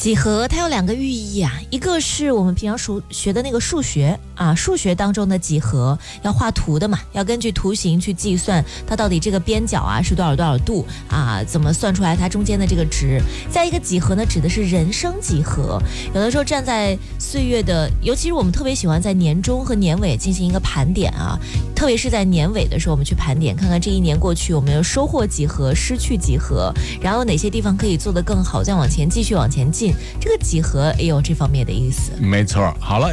几何它有两个寓意啊，一个是我们平常学的那个数学啊，数学当中的几何要画图的嘛，要根据图形去计算它到底这个边角啊是多少度啊，怎么算出来它中间的这个值。再一个几何呢，指的是人生几何，有的时候站在岁月的，尤其是我们特别喜欢在年中和年尾进行一个盘点啊，特别是在年尾的时候，我们去盘点，看看这一年过去我们有收获几何，失去几何，然后哪些地方可以做得更好，再往前继续往前进。这个几何也有这方面的意思。 没错，好了。